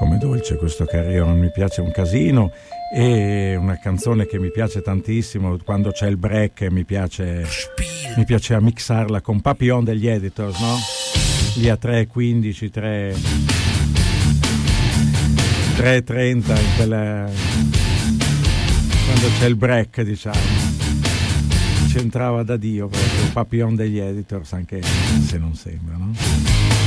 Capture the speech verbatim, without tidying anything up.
Come dolce questo carillon, mi piace un casino. E una canzone che mi piace tantissimo quando c'è il break, mi piace mi piace mixarla con Papillon degli Editors, no? Lì a tre e quindici, tre e trenta in quella, quando c'è il break, diciamo, c'entrava da Dio proprio Papillon degli Editors, anche se non sembra, no?